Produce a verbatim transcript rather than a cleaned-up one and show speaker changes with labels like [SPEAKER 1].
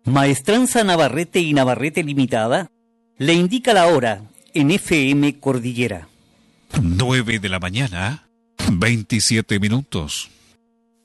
[SPEAKER 1] Maestranza Navarrete y Navarrete Limitada le indica la hora en F M Cordillera.
[SPEAKER 2] Nueve de la mañana, veintisiete minutos.